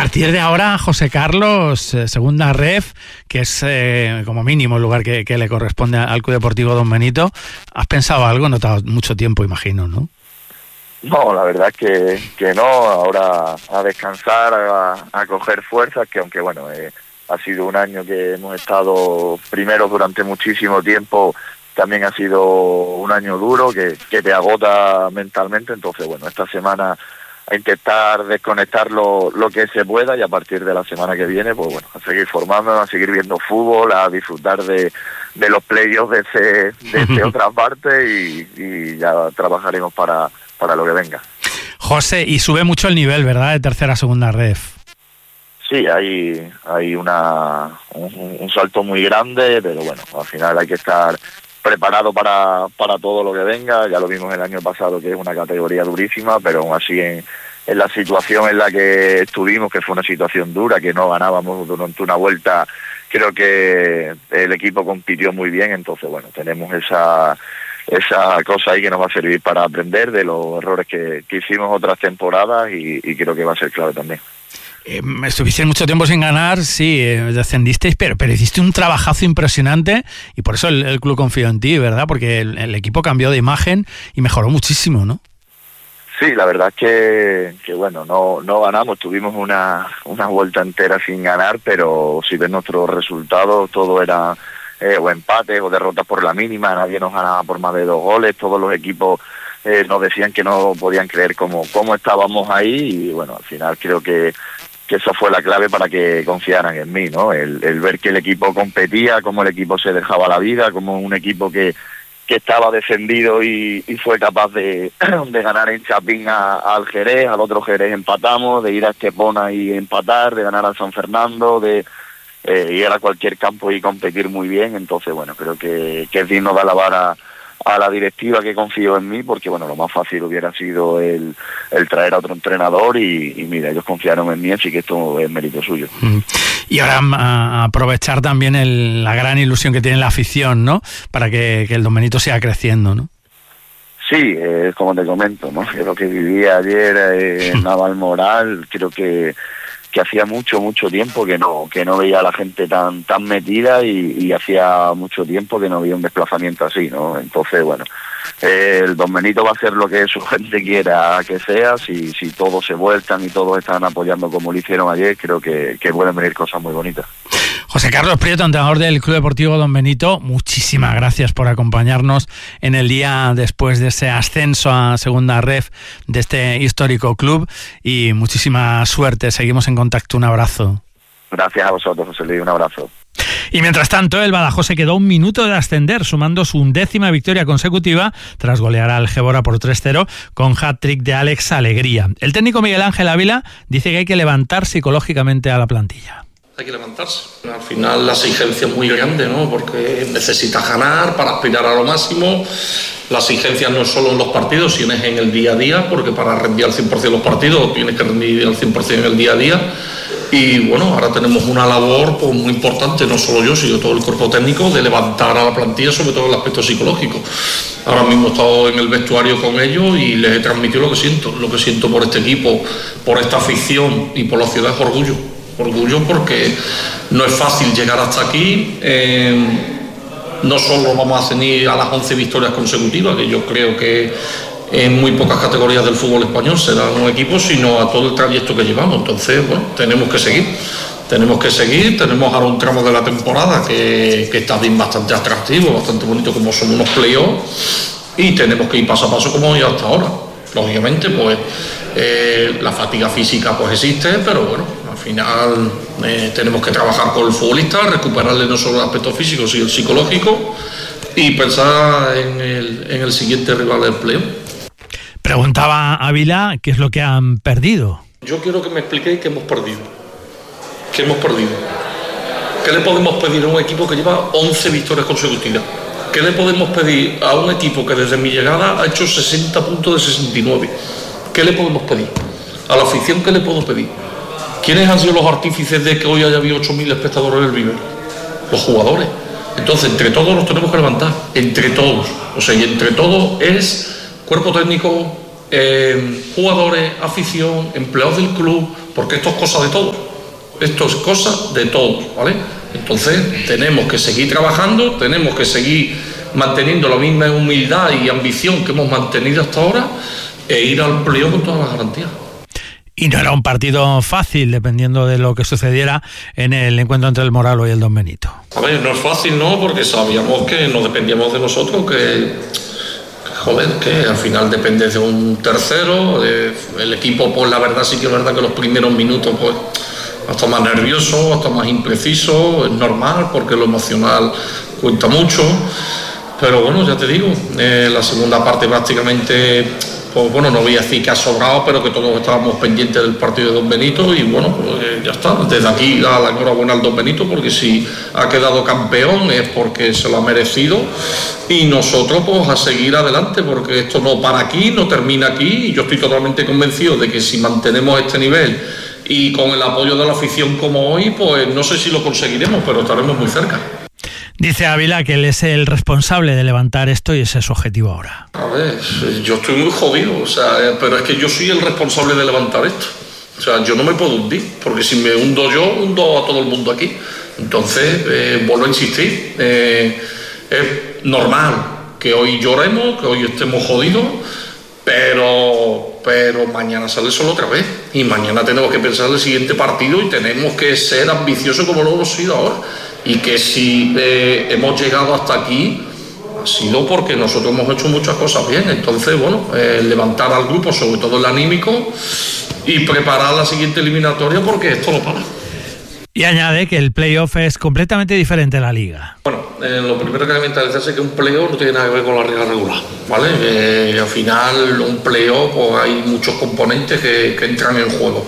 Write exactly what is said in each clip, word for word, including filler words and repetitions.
partir de ahora, José Carlos, eh, segunda ref, que es eh, como mínimo el lugar que, que le corresponde al Club Deportivo Don Benito, ¿has pensado algo? No te ha dado mucho tiempo, imagino, ¿no? No, la verdad es que, que no, ahora a descansar, a, a coger fuerzas, que aunque bueno, eh, ha sido un año que hemos estado primero durante muchísimo tiempo, también ha sido un año duro que, que te agota mentalmente, entonces bueno, esta semana a intentar desconectar lo, lo que se pueda y a partir de la semana que viene, pues bueno, a seguir formándonos, a seguir viendo fútbol, a disfrutar de, de los playoffs de, ese, de, de otra parte y, y ya trabajaremos para, para lo que venga. José, y sube mucho el nivel, ¿verdad?, de tercera a segunda ref. Sí, hay, hay una, un, un salto muy grande, pero bueno, al final hay que estar preparado para, para todo lo que venga. Ya lo vimos el año pasado, que es una categoría durísima, pero aún así en, en la situación en la que estuvimos, que fue una situación dura, que no ganábamos durante una vuelta, creo que el equipo compitió muy bien, entonces bueno, tenemos esa esa cosa ahí que nos va a servir para aprender de los errores que, que hicimos otras temporadas y, y creo que va a ser clave también. Eh, estuviste mucho tiempo sin ganar, sí, eh, descendisteis, pero, pero hiciste un trabajazo impresionante y por eso el, el club confió en ti, ¿verdad? Porque el, el equipo cambió de imagen y mejoró muchísimo, ¿no? Sí, la verdad es que, que bueno, no, no ganamos, tuvimos una, una vuelta entera sin ganar, pero si ves nuestros resultados, todo era eh, o empates o derrotas por la mínima, nadie nos ganaba por más de dos goles, todos los equipos eh, nos decían que no podían creer cómo, cómo estábamos ahí y bueno, al final creo que que esa fue la clave para que confiaran en mí, ¿no? El, el ver que el equipo competía, cómo el equipo se dejaba la vida, como un equipo que, que estaba defendido y, y fue capaz de, de ganar en Chapín a, a al Jerez, al otro Jerez empatamos, de ir a Estepona y empatar, de ganar al San Fernando, de eh, ir a cualquier campo y competir muy bien. Entonces, bueno, creo que, que es digno de alabar a a la directiva que confío en mí, porque bueno, lo más fácil hubiera sido el, el traer a otro entrenador y, y mira, ellos confiaron en mí, así que esto es mérito suyo. Y ahora a aprovechar también el, la gran ilusión que tiene la afición, ¿no? Para que, que el Don Benito siga creciendo, ¿no? Sí, es eh, como te comento, ¿no? Yo lo que viví ayer eh, en Navalmoral, creo que que hacía mucho, mucho tiempo que no que no veía a la gente tan tan metida y, y hacía mucho tiempo que no había un desplazamiento así, ¿no? Entonces, bueno, eh, el Don Benito va a hacer lo que su gente quiera que sea, si si todos se vueltan y todos están apoyando como lo hicieron ayer, creo que, que pueden venir cosas muy bonitas. José Carlos Prieto, entrenador del Club Deportivo Don Benito, muchísimas gracias por acompañarnos en el día después de ese ascenso a segunda ref de este histórico club y muchísima suerte. Seguimos en contacto. Un abrazo. Gracias a vosotros, José Luis. Un abrazo. Y mientras tanto, el Badajoz se quedó un minuto de ascender, sumando su undécima victoria consecutiva tras golear al Gébora por tres cero con hat-trick de Alex Alegría. El técnico Miguel Ángel Ávila dice que hay que levantar psicológicamente a la plantilla. Hay que levantarse. Al final la exigencia es muy grande, ¿no? Porque necesitas ganar para aspirar a lo máximo. La exigencia no es solo en los partidos, sino es en el día a día, porque para rendir al cien por ciento los partidos tienes que rendir al cien por ciento en el día a día. Y bueno, ahora tenemos una labor pues, muy importante, no solo yo, sino todo el cuerpo técnico, de levantar a la plantilla, sobre todo el aspecto psicológico. Ahora mismo he estado en el vestuario con ellos y les he transmitido lo que siento, lo que siento por este equipo, por esta afición y por la ciudad es orgullo. Orgullo porque no es fácil llegar hasta aquí. Eh, no solo vamos a tener a las once victorias consecutivas, que yo creo que en muy pocas categorías del fútbol español se dan un equipo, sino a todo el trayecto que llevamos. Entonces, bueno, tenemos que seguir. Tenemos que seguir, tenemos ahora un tramo de la temporada que, que está bien bastante atractivo, bastante bonito como son unos playoffs y tenemos que ir paso a paso como ya hasta ahora. Lógicamente, pues eh, la fatiga física pues existe, pero bueno, al final eh, tenemos que trabajar con el futbolista, recuperarle no solo el aspecto físico, sino el psicológico y pensar en el, en el siguiente rival del playoff. Preguntaba Ávila qué es lo que han perdido. Yo quiero que me expliquéis qué hemos perdido. ¿Qué hemos perdido? ¿Qué le podemos pedir a un equipo que lleva once victorias consecutivas? ¿Qué le podemos pedir a un equipo que desde mi llegada ha hecho sesenta puntos de sesenta y nueve? ¿Qué le podemos pedir? A la afición, ¿qué le puedo pedir? ¿Quiénes han sido los artífices de que hoy haya habido ocho mil espectadores en el Viver? Los jugadores. Entonces, entre todos nos tenemos que levantar. Entre todos. O sea, y entre todos es cuerpo técnico, eh, jugadores, afición, empleados del club, porque esto es cosa de todos, esto es cosa de todos, ¿vale? Entonces tenemos que seguir trabajando, tenemos que seguir manteniendo la misma humildad y ambición que hemos mantenido hasta ahora e ir al playoff con todas las garantías. Y no era un partido fácil, dependiendo de lo que sucediera en el encuentro entre el Moralo y el Don Benito. A ver, no es fácil, ¿no? Porque sabíamos que no dependíamos de nosotros, que, que joder, que al final depende de un tercero. De, el equipo, pues la verdad sí que es verdad que los primeros minutos, pues hasta más nervioso, hasta más impreciso, es normal, porque lo emocional cuenta mucho. Pero bueno, ya te digo, eh, la segunda parte prácticamente... Pues bueno, no voy a decir que ha sobrado, pero que todos estábamos pendientes del partido de Don Benito y bueno, pues eh, ya está. Desde aquí da la enhorabuena al Don Benito, porque si ha quedado campeón es porque se lo ha merecido, y nosotros pues a seguir adelante, porque esto no para aquí, no termina aquí, y yo estoy totalmente convencido de que si mantenemos este nivel y con el apoyo de la afición como hoy, pues no sé si lo conseguiremos, pero estaremos muy cerca. Dice Ávila que él es el responsable de levantar esto y ese es su objetivo ahora. A ver, yo estoy muy jodido, o sea, pero es que yo soy el responsable de levantar esto. O sea, yo no me puedo hundir, porque si me hundo yo, hundo a todo el mundo aquí. Entonces, eh, vuelvo a insistir, eh, es normal que hoy lloremos, que hoy estemos jodidos, pero, pero mañana sale solo otra vez. Y mañana tenemos que pensar en el siguiente partido y tenemos que ser ambiciosos como lo hemos sido ahora. Y que si eh, hemos llegado hasta aquí ha sido porque nosotros hemos hecho muchas cosas bien. Entonces, bueno, eh, levantar al grupo, sobre todo el anímico, y preparar la siguiente eliminatoria, porque esto no para. Y añade que el playoff es completamente diferente a la liga. Bueno, eh, lo primero que hay que mentalizarse es que un playoff no tiene nada que ver con la liga regular, ¿vale? Eh, al final, un playoff, pues hay muchos componentes que, que entran en juego.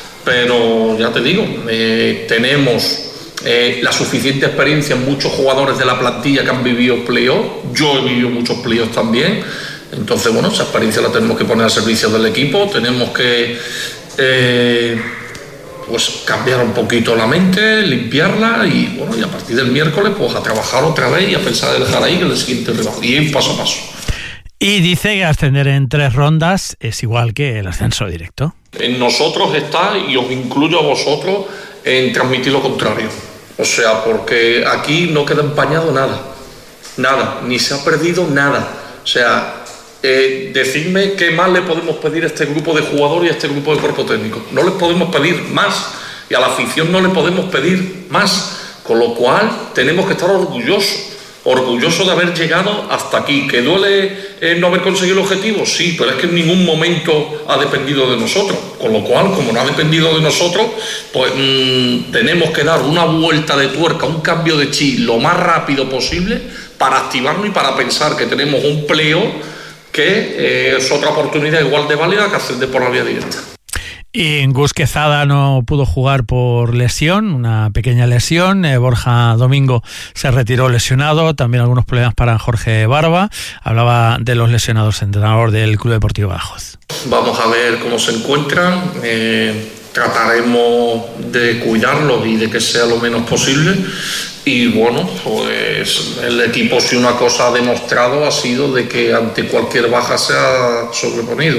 Pero ya te digo, eh, tenemos... Eh, la suficiente experiencia en muchos jugadores de la plantilla que han vivido playoffs. Yo he vivido muchos playoffs también. Entonces, bueno, esa experiencia la tenemos que poner al servicio del equipo. Tenemos que eh, pues cambiar un poquito la mente, limpiarla y bueno, y a partir del miércoles pues a trabajar otra vez y a pensar de dejar ahí que el siguiente rival, y ir paso a paso. Y dice que ascender en tres rondas es igual que el ascenso directo. En nosotros está, y os incluyo a vosotros, en transmitir lo contrario. O sea, porque aquí no queda empañado nada, nada, ni se ha perdido nada. O sea, eh, decidme qué más le podemos pedir a este grupo de jugadores y a este grupo de cuerpo técnico. No les podemos pedir más, y a la afición no le podemos pedir más, con lo cual tenemos que estar orgullosos. Orgulloso de haber llegado hasta aquí. ¿Que duele eh, no haber conseguido el objetivo? Sí, pero es que en ningún momento ha dependido de nosotros. Con lo cual, como no ha dependido de nosotros, pues mmm, tenemos que dar una vuelta de tuerca, un cambio de chip lo más rápido posible para activarnos y para pensar que tenemos un playoff que eh, es otra oportunidad igual de válida que ascender por la vía directa. Y Gus Quezada no pudo jugar por lesión, una pequeña lesión. Eh, Borja Domingo se retiró lesionado, también algunos problemas para Jorge Barba. Hablaba de los lesionados, entrenador del Club Deportivo Badajoz. Vamos a ver cómo se encuentran, eh, trataremos de cuidarlos y de que sea lo menos posible. Y bueno, pues el equipo, si una cosa ha demostrado, ha sido de que ante cualquier baja se ha sobreponido.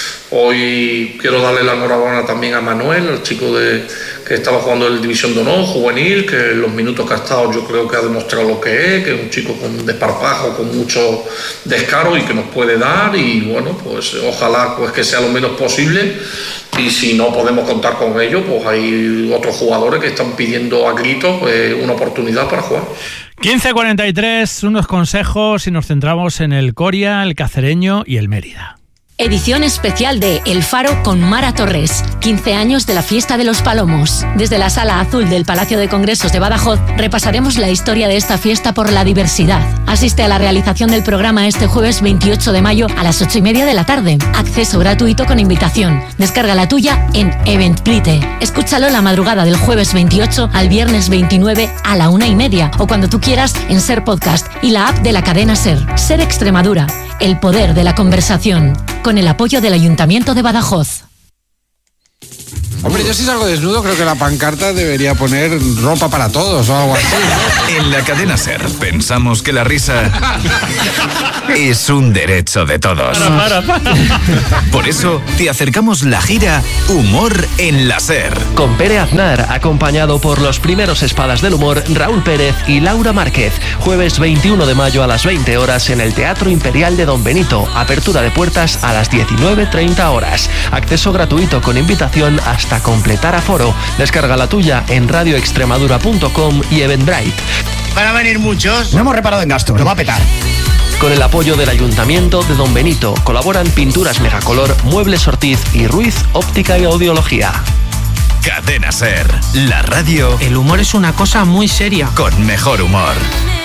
Hoy quiero darle la enhorabuena también a Manuel, el chico de, que estaba jugando en la División de Honor, juvenil, que en los minutos que ha estado yo creo que ha demostrado lo que es, que es un chico con desparpajo, con mucho descaro y que nos puede dar, y bueno, pues ojalá pues que sea lo menos posible, y si no podemos contar con ello, pues hay otros jugadores que están pidiendo a gritos pues, una oportunidad para jugar. quince cuarenta y tres, unos consejos y nos centramos en el Coria, el Cacereño y el Mérida. Edición especial de El Faro con Mara Torres. quince años de la Fiesta de los Palomos. Desde la Sala Azul del Palacio de Congresos de Badajoz repasaremos la historia de esta fiesta por la diversidad. Asiste a la realización del programa este jueves veintiocho de mayo a las ocho y media de la tarde. Acceso gratuito con invitación. Descarga la tuya en Eventplite. Escúchalo la madrugada del jueves veintiocho al viernes veintinueve a la una y media o cuando tú quieras en Ser Podcast y la app de la cadena Ser. Ser Extremadura. El poder de la conversación. Con el apoyo del Ayuntamiento de Badajoz. Hombre, yo si salgo desnudo creo que la pancarta debería poner ropa para todos o algo así, ¿no? En la cadena SER pensamos que la risa es un derecho de todos. Para, para, para. Por eso te acercamos la gira Humor en la SER. Con Pere Aznar, acompañado por los primeros espadas del humor, Raúl Pérez y Laura Márquez. Jueves veintiuno de mayo a las veinte horas en el Teatro Imperial de Don Benito. Apertura de puertas a las diecinueve treinta horas. Acceso gratuito con invitación hasta completar aforo. Descarga la tuya en radio extremadura punto com y Eventbrite. Van a venir muchos. No hemos reparado en gasto, lo va a petar. Con el apoyo del Ayuntamiento de Don Benito colaboran Pinturas Megacolor, Muebles Ortiz y Ruiz Óptica y Audiología. Cadena SER, la radio. El humor es una cosa muy seria. Con mejor humor.